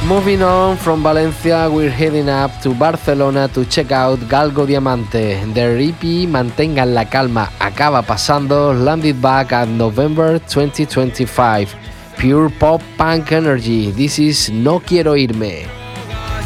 Moving on from Valencia, we're heading up to Barcelona to check out Galgo Diamante. Their EP Mantengan la Calma Acaba Pasando landed back at November 2025. Pure pop punk energy. This is No Quiero Irme.